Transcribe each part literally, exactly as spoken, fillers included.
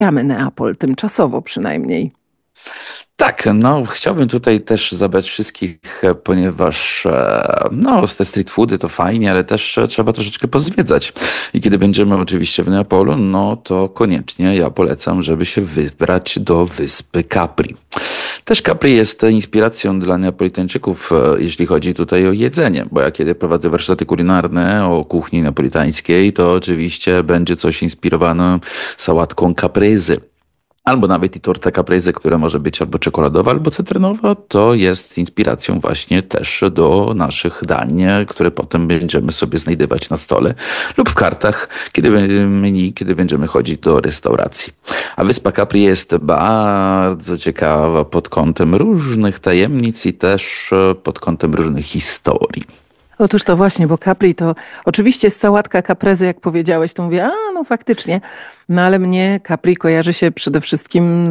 Neapol, tymczasowo przynajmniej. Tak, no chciałbym tutaj też zabrać wszystkich, ponieważ e, no te street foody to fajnie, ale też e, trzeba troszeczkę pozwiedzać. I kiedy będziemy oczywiście w Neapolu, no to koniecznie ja polecam, żeby się wybrać do wyspy Capri. Też Capri jest inspiracją dla Neapolitańczyków, e, jeśli chodzi tutaj o jedzenie, bo ja kiedy prowadzę warsztaty kulinarne o kuchni napolitańskiej, to oczywiście będzie coś inspirowane sałatką caprese. Albo nawet i torta caprese, która może być albo czekoladowa, albo cytrynowa, to jest inspiracją właśnie też do naszych dań, które potem będziemy sobie znajdywać na stole lub w kartach, kiedy menu, kiedy będziemy chodzić do restauracji. A wyspa Capri jest bardzo ciekawa pod kątem różnych tajemnic i też pod kątem różnych historii. Otóż to właśnie, bo Capri to oczywiście jest sałatka caprese, jak powiedziałeś, to mówię, a no faktycznie, no ale mnie Capri kojarzy się przede wszystkim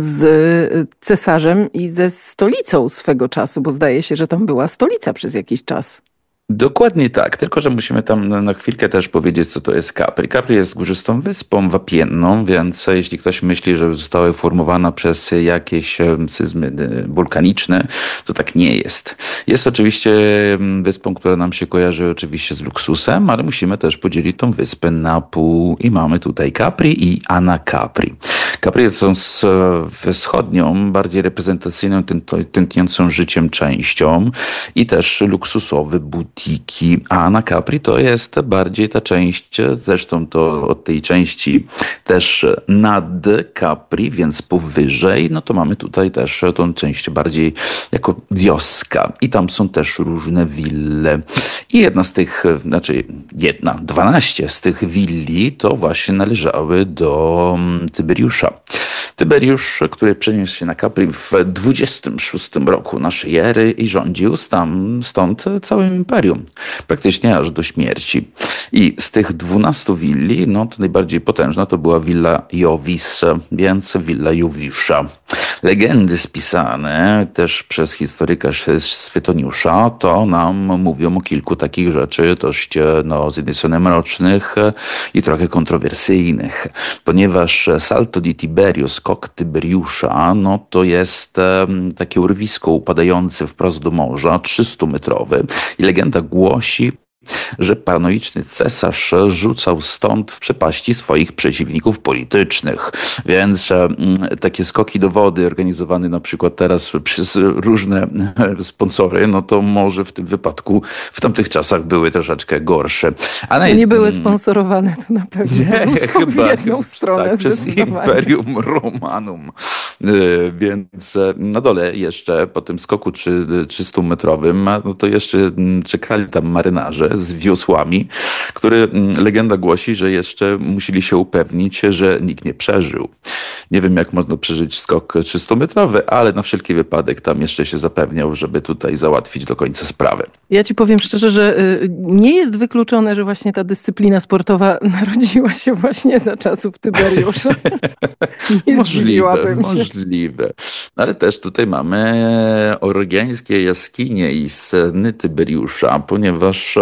z cesarzem i ze stolicą swego czasu, bo zdaje się, że tam była stolica przez jakiś czas. Dokładnie tak, tylko że musimy tam na na chwilkę też powiedzieć, co to jest Capri. Capri jest górzystą wyspą wapienną, więc jeśli ktoś myśli, że została uformowana przez jakieś em, syzmy e, wulkaniczne, to tak nie jest. Jest oczywiście em, wyspą, która nam się kojarzy oczywiście z luksusem, ale musimy też podzielić tą wyspę na pół i mamy tutaj Capri i Anacapri. Capri są z e, wschodnią, bardziej reprezentacyjną, tęto- tętniącą życiem częścią i też luksusowy butiki. A Anacapri to jest bardziej ta część, zresztą to od tej części też nad Capri, więc powyżej, no to mamy tutaj też tą część bardziej jako wioska. I tam są też różne wille. I jedna z tych, znaczy jedna, dwanaście z tych willi to właśnie należały do mm, Tyberiusza. Tyberiusz, który przeniósł się na Capri w dwudziestym szóstym roku naszej ery i rządził tam, stąd całym imperium, praktycznie aż do śmierci. I z tych dwunastu willi, no to najbardziej potężna to była willa Jovis, więc willa Jowisza. Legendy spisane też przez historyka Swetoniusza to nam mówią o kilku takich rzeczy dość, no, z jednej strony mrocznych i trochę kontrowersyjnych, ponieważ Salto di Tiberio, skok Tyberiusza, no to jest em, takie urwisko upadające wprost do morza, trzystumetrowy i legenda głosi, że paranoiczny cesarz rzucał stąd w przepaści swoich przeciwników politycznych. Więc e, mm, takie skoki do wody organizowane na przykład teraz przez różne e, sponsory, no to może w tym wypadku w tamtych czasach były troszeczkę gorsze. A No naj... nie były sponsorowane, to na pewno Nie, był skok w chyba, jedną stronę tak, przez zdecydowanie. Imperium Romanum. E, Więc e, na dole jeszcze po tym skoku trzy- trzystumetrowym, no to jeszcze mm, czekali tam marynarze z wiosłami, które mm, legenda głosi, że jeszcze musieli się upewnić, że nikt nie przeżył. Nie wiem, jak można przeżyć skok trzystumetrowy, ale na wszelki wypadek tam jeszcze się zapewniał, żeby tutaj załatwić do końca sprawę. Ja ci powiem szczerze, że y, nie jest wykluczone, że właśnie ta dyscyplina sportowa narodziła się właśnie za czasów Tyberiusza. Nie Możliwe, zdziwiłabym się. możliwe. No ale też tutaj mamy orgiańskie jaskinie i sny Tyberiusza, ponieważ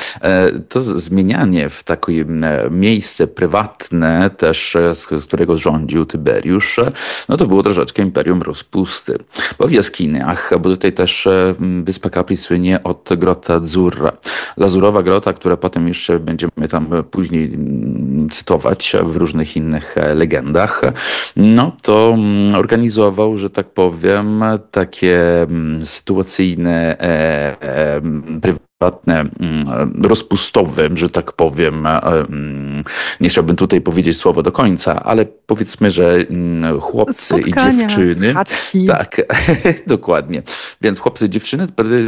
e, to z- zmienianie w takie e, miejsce prywatne też, e, z, z którego rządził Tyberiusz, e, no to było troszeczkę imperium rozpusty. Bo w jaskiniach, bo tutaj też e, m, wyspa Capri słynie od Grotta Azzurra. Lazurowa grota, która potem jeszcze będziemy tam e, później mm, cytować w różnych innych e, legendach, no to mm, organizował, że tak powiem, takie mm, sytuacyjne, e, e, m, prywatne, mm, rozpustowe, że tak powiem, e, mm, nie chciałbym tutaj powiedzieć słowo do końca, ale powiedzmy, że mm, chłopcy i Spotkania, dziewczyny, schadzki. tak, dokładnie. Więc chłopcy i dziewczyny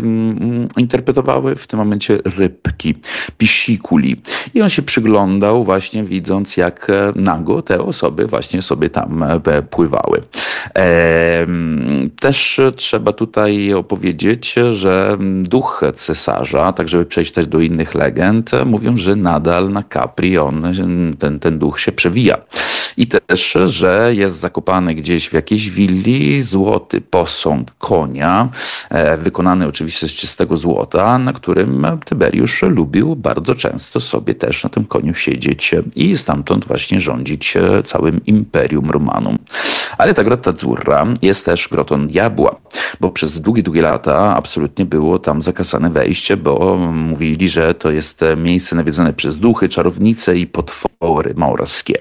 mm, interpretowały w tym momencie rybki, pisikuli. I on się przyglądał właśnie widząc, jak e, nago te osoby właśnie sobie tam e, pływały. Em, Też trzeba tutaj opowiedzieć, że duch cesarza, tak żeby przejść też do innych legend, mówią, że nadal na Capri on, ten, ten duch się przewija. I też, że jest zakopany gdzieś w jakiejś willi złoty posąg konia, e, wykonany oczywiście z czystego złota, na którym Tyberiusz lubił bardzo często sobie też na tym koniu siedzieć i stamtąd właśnie rządzić całym Imperium Romanum. Ale ta Grotta Azzurra jest też grotą diabła, bo przez długie, długie lata absolutnie było tam zakazane wejście, bo mówili, że to jest miejsce nawiedzone przez duchy, czarownice i potwory morskie.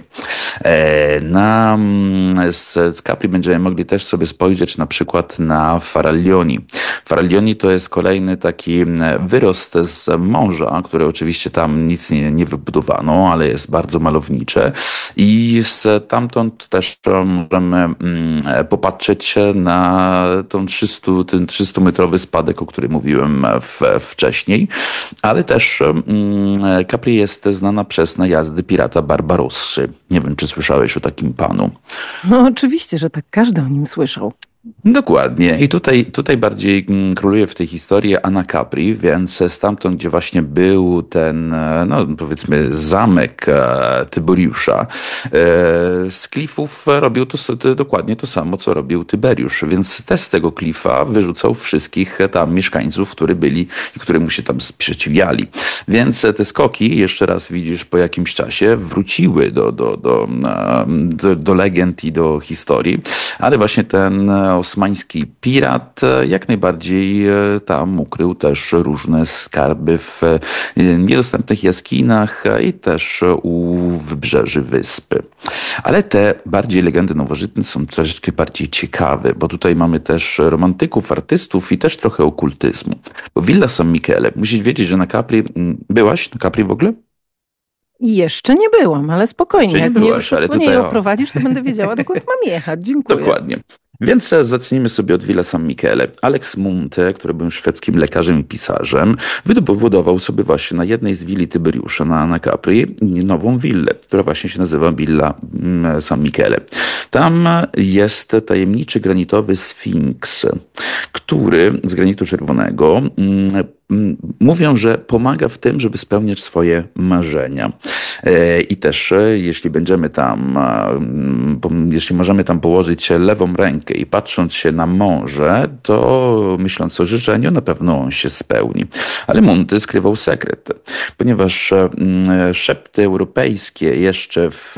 Na, z, z Capri będziemy mogli też sobie spojrzeć na przykład na Faraglioni. Faraglioni to jest kolejny taki wyrost z morza, które oczywiście tam nic nie, nie wybudowano, ale jest bardzo malownicze i stamtąd też możemy popatrzeć na tą trzysta, ten trzystumetrowy spadek, o którym mówiłem w, wcześniej, ale też Capri jest znana przez najazdy pirata Barbarossy. Nie wiem, czy słyszałeś o takim panu. No oczywiście, że tak, każdy o nim słyszał. Dokładnie. I tutaj, tutaj bardziej króluje w tej historii Anna Capri, więc stamtąd, gdzie właśnie był ten, no powiedzmy, zamek Tyberiusza, z klifów robił to, to dokładnie to samo, co robił Tyberiusz, więc też z tego klifa wyrzucał wszystkich tam mieszkańców, którzy byli i którzy mu się tam sprzeciwiali. Więc te skoki, jeszcze raz widzisz, po jakimś czasie wróciły do, do, do, do, do legend i do historii, ale właśnie ten osmański pirat jak najbardziej tam ukrył też różne skarby w niedostępnych jaskinach i też u wybrzeży wyspy. Ale te bardziej legendy nowożytne są troszeczkę bardziej ciekawe, bo tutaj mamy też romantyków, artystów i też trochę okultyzmu. Bo Villa San Michele, musisz wiedzieć, że na Capri, byłaś na Capri w ogóle? Jeszcze nie byłam, ale spokojnie. Nie Jak byłaś, mnie już ale po niej tutaj, o. oprowadzisz, to będę wiedziała, dokąd mam jechać. Dziękuję. Dokładnie. Więc zacznijmy sobie od Villa San Michele. Alex Munte, który był szwedzkim lekarzem i pisarzem, wybudował sobie właśnie na jednej z willi Tyberiusza na, na Capri nową willę, która właśnie się nazywa Villa San Michele. Tam jest tajemniczy granitowy sfinks, który z granitu czerwonego mówią, że pomaga w tym, żeby spełniać swoje marzenia. I też jeśli będziemy tam, jeśli możemy tam położyć lewą rękę i patrząc się na morze, to myśląc o życzeniu, na pewno on się spełni. Ale Munty skrywał sekret, ponieważ szepty europejskie jeszcze w